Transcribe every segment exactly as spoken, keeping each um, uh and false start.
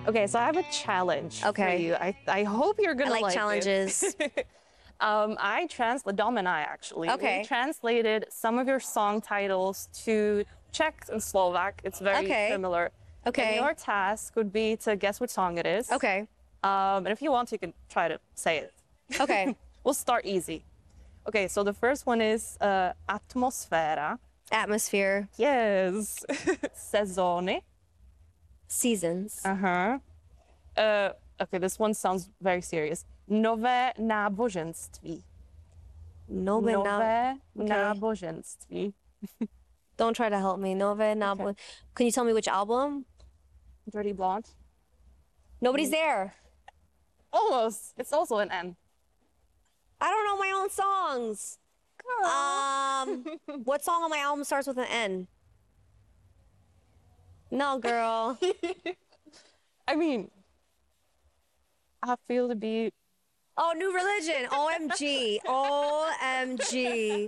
Okay, so I have a challenge Okay. for you. I, I hope you're gonna I like, like challenges. it. um, I translate Dom and I actually. Okay. We translated some of your song titles to Czech and Slovak. It's very Okay. similar. Okay. And your task would be to guess what song it is. Okay. Um, and if you want, you can try to say it. Okay. We'll start easy. Okay, so the first one is uh, Atmosféra. Atmosphere. Yes. Sezóny. Seasons. Uh-huh. Uh, okay, this one sounds very serious. Nové náboženství. Nové na- Nové okay. náboženství. Don't try to help me. Nové nabo- Okay. Can you tell me which album? Dirty Blonde. Nobody's there. Almost. It's also an N. I don't know my own songs. Girl. Um, what song on my album starts with an N? No, girl. I mean, I feel to be. Oh, New Religion. O M G. O M G.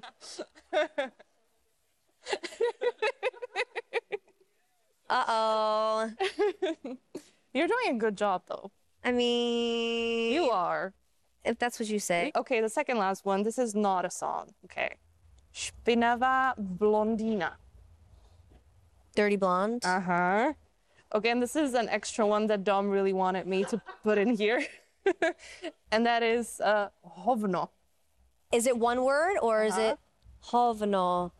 Uh-oh. You're doing a good job, though. I mean... You are. If that's what you say. Okay, the second last one. This is not a song. Okay. Špinavá blondýna. Dirty Blonde. Uh-huh. Okay, and this is an extra one that Dom really wanted me to put in here. And that is uh, hovno. Is it one word or is Uh-huh. it hovno?